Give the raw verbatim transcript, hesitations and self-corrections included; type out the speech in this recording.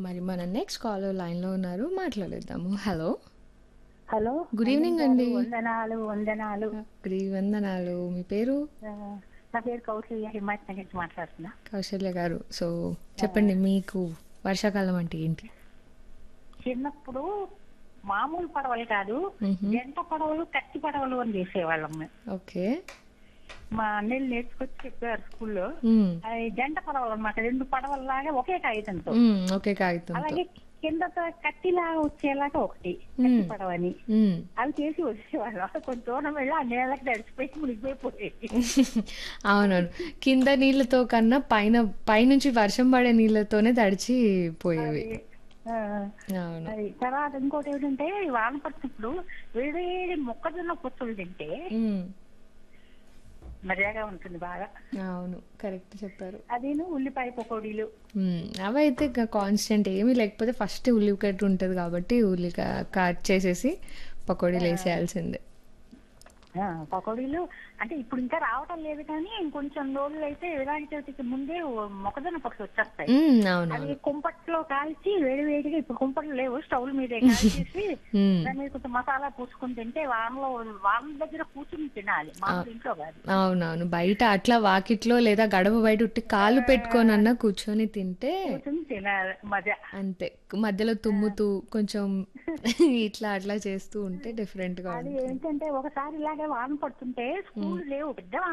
మరి మన next caller లైన్‌లో ఉన్నారు. మాట్లాడేద్దాము. హలో! హలో! గుడ్ అన్నం ఈవెనింగ్ గారు అండి. వందనాలు, వందనాలు. ఆ! గుడ్ ఈ వందనాలు. మీ పేరు? ఆహ్, నా పేరు కౌసల్య హిమాయత్ నగర్ నుంచి మాట్లాడుతున్నా. కౌశల్య గారు. సో, ఆహ్, చెప్పండి మీకు వర్షాకాలం అంటే ఏంటి? చిన్నప్పుడు మామూలు పడవలు కాదు, హుహు. జంట పడవలు, కత్తి పడవలు అని చేసేవాళ్ళం మేము. ఓకే. మా అన్నయ్యలు నేర్చుకొచ్చి చెప్పారు స్కూల్లో. హ్మ్. అయి జంట పడవలన్నమాట. రెండు పడవల్లాగా ఒకే కాగితంతో. హ్మ్. ఒకే కాగితంతో. అలాగే కిందతో కత్తిలాగా వచ్చేలాగా ఒకటి కత్తి హ్మ్. పడవని. హ్మ్. అవి చేసి వచ్చేవాళ్ళం. కొంచెం దూరం వెళ్ళి ఆ నీళ్ళకి తడిసిపోయి మునిగిపోయేది. అవునవును. కింద నీళ్ళతో కన్నా పైన పైనుంచి వర్షం పడే నీళ్ళతోనే తడిచిపోయేవి. అది. ఆ! అవును. అది. తర్వాత ఇంకోటేంటంటే వాన పడుతున్నప్పుడు వేడి వేడి మొక్కజొన్న పొత్తులు తింటే హ్మ్. మజాగా ఉంటుంది బాగా. అవును. కరెక్ట్ చెప్పారు. అదీను ఉల్లిపాయ పకోడీలు. హ్మ్. అవైతే ఇక కాన్స్టెంట్ ఏమీ లేకపోతే ఫస్ట్ ఉల్లిగడ్డ ఉంటది కాబట్టి ఉల్లిగా కట్ చేసేసి ఆ! పకోడీలేసేయాల్సిందే. ఆ! పకోడీలు అంటే ఇప్పుడు ఇంకా రావటం లేదు కానీ ఇంకొంచెం రోజులైతే వినాయక చవితికి ముందే మొక్కజొన్న పొత్తులు వచ్చేస్తాయి. హ్మ్. అవి అవునవును. కుంపట్లో కాల్చి వేడి వేడిగా ఇప్పుడు కుంపట్లు లేవు స్టవ్‌ల మీదే కాల్చేసి హ్మ్. దాని మీద కొంచెం మసాలా పూసుకొని తింటే వానలో వాన దగ్గర కూర్చొని తినాలి. అవ్ మామూలు ఇంట్లో కాదు. అవునవును. బయట అట్లా వాకిట్లో లేదా గడప బయట ఉట్టి కాళ్ళు ఆ! పెట్టుకొనన్నా కూర్చొని తింటే కూర్చొని తినాలి మజా. అంతే. మధ్యలో ఆ! తుమ్ముతూ కొంచెం ఇట్లా అట్లా చేస్తూ ఉంటే డిఫరెంట్‌గా అది ఉంటుంది. ఏంటంటే ఒకసారి ఇలాగే వాన పడుతుంటే హ్మ్. స్కూల్ లేవు. పెద్ద